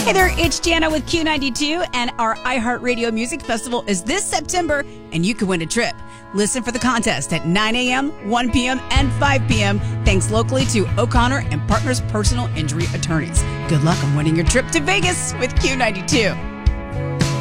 Hey there, it's Jana with Q92, and our iHeartRadio Music Festival is this September, and you can win a trip. Listen for the contest at 9 a.m., 1 p.m., and 5 p.m. Thanks locally to O'Connor and Partners Personal Injury Attorneys. Good luck on winning your trip to Vegas with Q92.